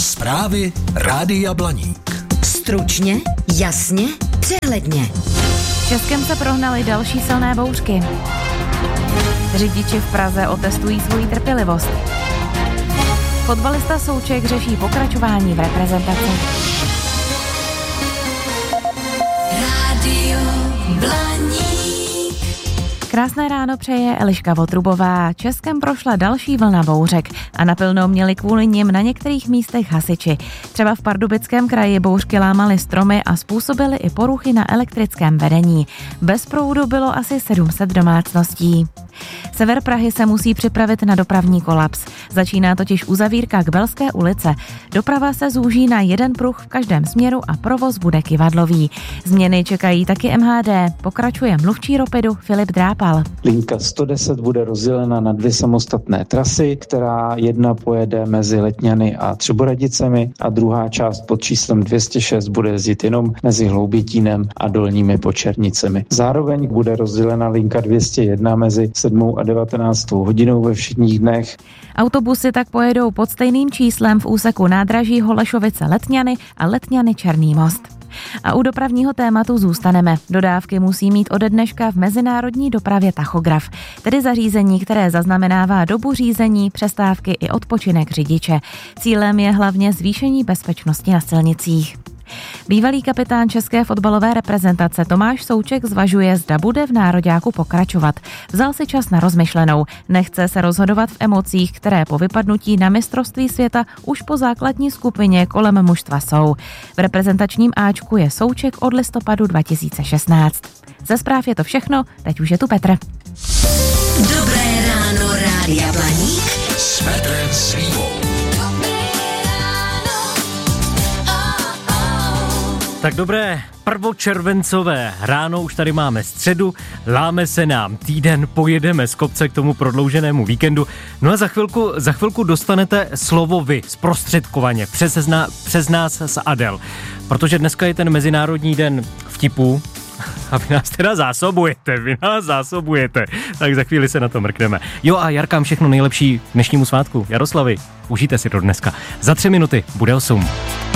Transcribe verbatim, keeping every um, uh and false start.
Zprávy Rádia Blaník. Stručně, jasně, přehledně. Českem se prohnaly další silné bouřky. Řidiči v Praze otestují svoji trpělivost. Fotbalista Souček řeší pokračování v reprezentaci. Rádio Blaník. Krásné ráno přeje Eliška Votrubová. Českem prošla další vlna bouřek a napilno měli kvůli nim na některých místech hasiči. Třeba v Pardubickém kraji bouřky lámaly stromy a způsobily i poruchy na elektrickém vedení. Bez proudu bylo asi sedm set domácností. Sever Prahy se musí připravit na dopravní kolaps. Začíná totiž uzavírka k Belské ulice. Doprava se zúží na jeden pruh v každém směru a provoz bude kyvadlový. Změny čekají taky M H D. Pokračuje mluvčí Ropedu Filip Drápal. Linka sto deset bude rozdělena na dvě samostatné trasy, která jedna pojede mezi Letňany a Třeboradicemi a druhá část pod číslem dvě stě šest bude jezdit jenom mezi Hloubětínem a Dolními Počernicemi. Zároveň bude rozdělena linka dvě stě jedna mezi sedmou a devatenáctou hodinou ve všedních dnech. Autobusy tak pojedou pod stejným číslem v úseku nádraží Holešovice Letňany a Letňany Černý Most. A u dopravního tématu zůstaneme. Dodávky musí mít ode dneška v mezinárodní dopravě tachograf, tedy zařízení, které zaznamenává dobu řízení, přestávky i odpočinek řidiče. Cílem je hlavně zvýšení bezpečnosti na silnicích. Bývalý kapitán české fotbalové reprezentace Tomáš Souček zvažuje, zda bude v nároďáku pokračovat. Vzal si čas na rozmyšlenou. Nechce se rozhodovat v emocích, které po vypadnutí na mistrovství světa už po základní skupině kolem mužstva jsou. V reprezentačním Ačku je Souček od listopadu dva tisíce šestnáct. Ze zpráv je to všechno, teď už je tu Petr. Dobré ráno, Rádia Blaník. S Petrem Svívou. Tak dobré prvočervencové ráno, už tady máme středu, láme se nám týden, pojedeme z kopce k tomu prodlouženému víkendu. No a za chvilku, za chvilku dostanete slovo vy, zprostředkovaně, přes, zna, přes nás s Adel. Protože dneska je ten mezinárodní den vtipů a vy nás teda zásobujete, vy nás zásobujete. Tak za chvíli se na to mrkneme. Jo a Jarkám všechno nejlepší dnešnímu svátku. Jaroslavi, užijte si to dneska. Za tři minuty bude osm.